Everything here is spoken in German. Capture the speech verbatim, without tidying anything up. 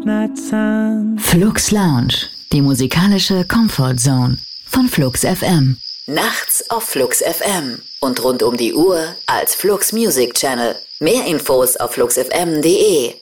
midnight sun. Flux Lounge, die musikalische Comfort Zone von Flux F M. Nachts auf Flux F M und rund um die Uhr als Flux Music Channel. Mehr Infos auf flux f m punkt d e.